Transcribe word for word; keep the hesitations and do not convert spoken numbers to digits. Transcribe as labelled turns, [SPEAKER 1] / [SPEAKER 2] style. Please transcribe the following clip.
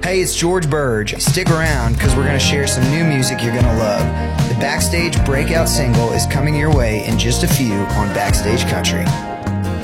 [SPEAKER 1] Hey, it's George Burge. Stick around because we're going to share some new music you're going to love. The Backstage breakout single is coming your way in just a few on Backstage Country.